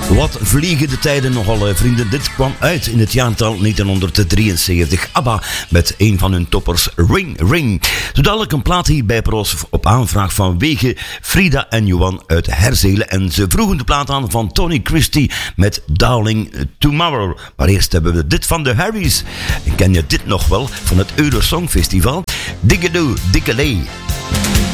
Wat vliegen de tijden nogal, vrienden. Dit kwam uit in het jaartal 1973. ABBA met een van hun toppers, Ring Ring. Zo dadelijk een plaat hier bij Pros op aanvraag vanwege Frida en Johan uit Herzelen. En ze vroegen de plaat aan van Tony Christie met Darling Tomorrow. Maar eerst hebben we dit van de Harrys. En ken je dit nog wel van het Eurosong Festival? Diggedoo, Dikkelee.